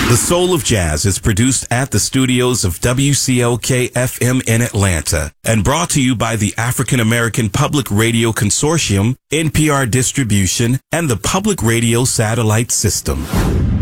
The Soul of Jazz is produced at the studios of WCLK-FM in Atlanta and brought to you by the African American Public Radio Consortium, NPR Distribution, and the Public Radio Satellite System.